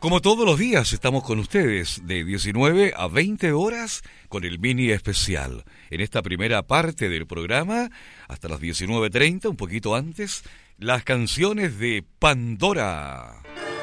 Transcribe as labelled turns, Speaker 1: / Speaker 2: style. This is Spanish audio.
Speaker 1: Como todos los días estamos con ustedes de 19 a 20 horas con el mini especial. En esta primera parte del programa, hasta las 19:30, un poquito antes, las canciones de Pandora.